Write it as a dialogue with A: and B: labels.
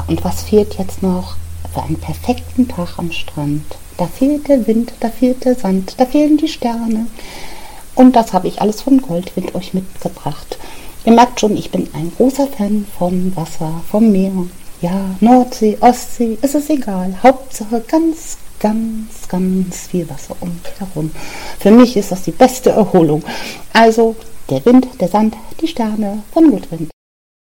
A: und was fehlt jetzt noch für einen perfekten Tag am Strand? Da fehlt der Wind, da fehlt der Sand, da fehlen die Sterne. Und das habe ich alles von Goldwind euch mitgebracht. Ihr merkt schon, ich bin ein großer Fan von Wasser, vom Meer. Ja, Nordsee, Ostsee, es ist egal. Hauptsache ganz, ganz, ganz viel Wasser um mich herum. Für mich ist das die beste Erholung. Also der Wind, der Sand, die Sterne von Goldwind.